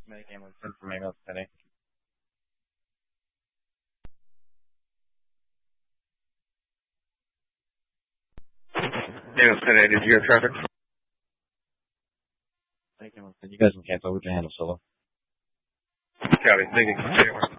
Medic ambulance from Manuel City. Manuel City, did you have traffic? Medic ambulance, you guys can cancel. We can handle solo. Copy. Thank you.